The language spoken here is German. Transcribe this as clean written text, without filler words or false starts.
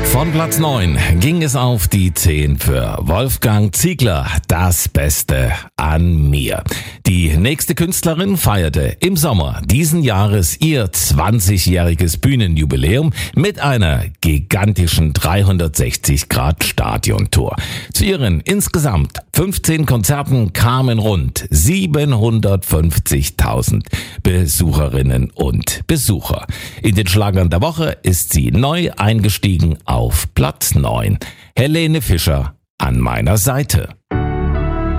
Von Platz 9 ging es auf die 10 für Wolfgang Ziegler, das Beste an mir. Die nächste Künstlerin feierte im Sommer diesen Jahres ihr 20-jähriges Bühnenjubiläum mit einer gigantischen 360-Grad-Stadiontour. Zu ihren insgesamt 15 Konzerten kamen rund 750.000 Besucherinnen und Besucher. In den Schlagern der Woche ist sie neu eingestiegen auf Platz 9. Helene Fischer an meiner Seite.